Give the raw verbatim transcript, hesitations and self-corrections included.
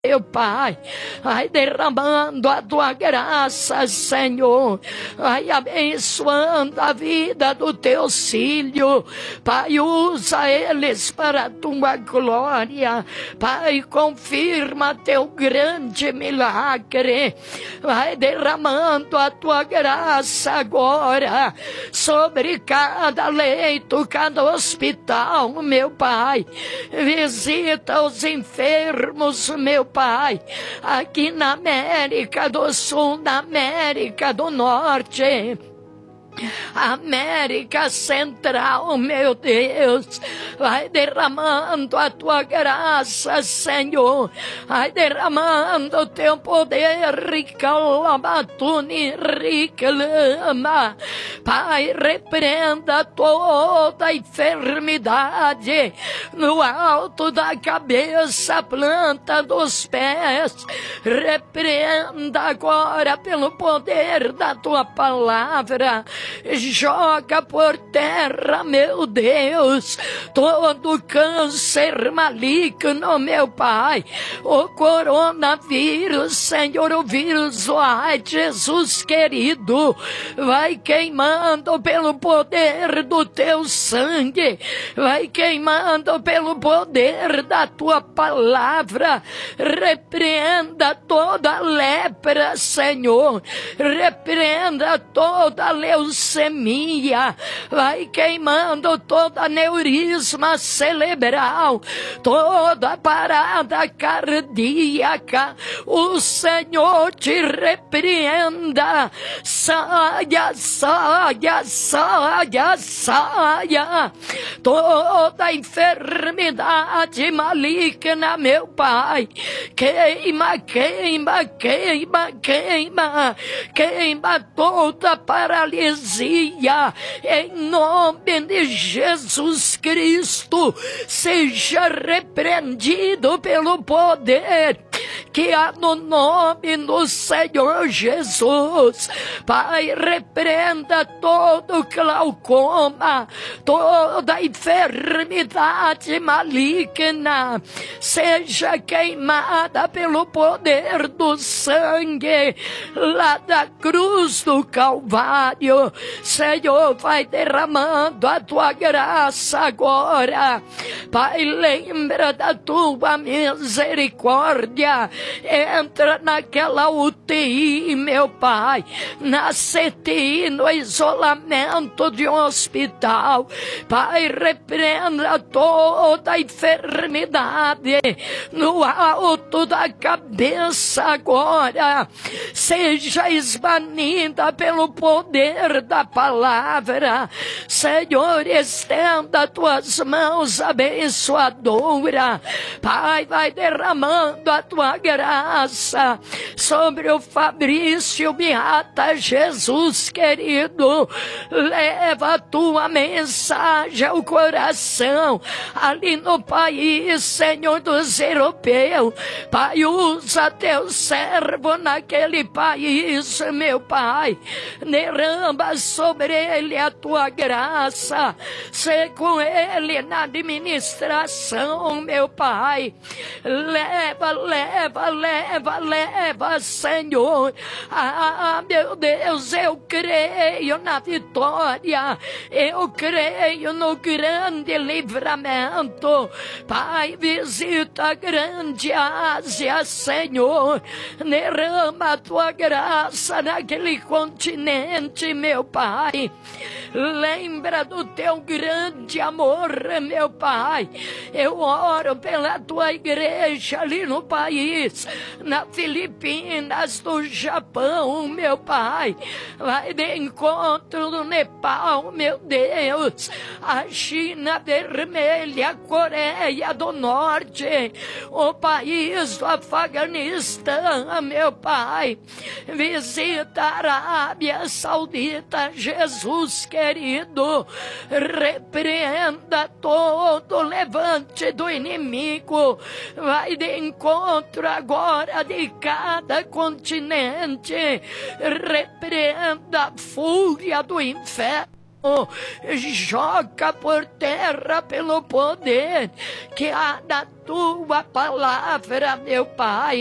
meu Pai, vai derramando a tua graça, Senhor, vai abençoando a vida do teu filho, Pai, usa eles para a tua glória, Pai, confirma teu grande milagre, vai derramando a tua graça agora, sobre cada leito, cada hospital, meu Pai, visita os enfermos, meu Pai, aqui na América do Sul, na América do Norte, América Central, meu Deus, vai derramando a tua graça, Senhor, vai derramando o teu poder, Ricalabatuni, Ricalama, Pai, repreenda toda enfermidade no alto da cabeça, planta dos pés, repreenda agora pelo poder da tua palavra. Joga por terra, meu Deus, todo câncer maligno, meu Pai, o coronavírus, Senhor, o vírus, ai, Jesus querido, vai queimando pelo poder do teu sangue, vai queimando pelo poder da tua palavra, repreenda toda lepra, Senhor, repreenda toda leucemia, leucemia, vai queimando toda aneurisma cerebral, toda parada cardíaca, o Senhor te repreenda, saia, saia, saia, saia, toda enfermidade maligna, meu Pai, queima, queima, queima, queima, queima toda paralisia, em nome de Jesus Cristo, seja repreendido pelo poder que há no nome do Senhor Jesus. Pai, repreenda todo glaucoma, toda enfermidade maligna, seja queimada pelo poder do sangue lá da cruz do Calvário. Senhor, vai derramando a tua graça agora. Pai, lembra da tua misericórdia. Entra naquela U T I, meu Pai, na C T I, no isolamento de um hospital. Pai, repreenda toda a enfermidade no alto da cabeça agora. Seja esbanida pelo poder da palavra. Senhor, estenda tuas mãos abençoadora. Pai, vai derramando a tua graça sobre o Fabrício Beata, Jesus querido, leva a tua mensagem ao coração ali no país, Senhor, dos europeus. Pai, usa teu servo naquele país, meu Pai, derrama sobre ele a tua graça, sê com ele na administração, meu Pai, leva, leva, leva, leva, Senhor. Ah, meu Deus, eu creio na vitória, eu creio no grande livramento. Pai, visita a grande Ásia, Senhor, derrama a tua graça naquele continente, meu Pai. Lembra do teu grande amor, meu Pai. Eu oro pela tua igreja ali no país, na Filipinas, do Japão, meu Pai. Vai de encontro do Nepal, meu Deus, a China vermelha, a Coreia do Norte, o país do Afeganistão, meu Pai. Visita a Arábia Saudita, Jesus querido, repreenda todo levante do inimigo. Vai de encontro agora de cada continente, repreenda a fúria do inferno joga por terra pelo poder que há na tua palavra, meu Pai.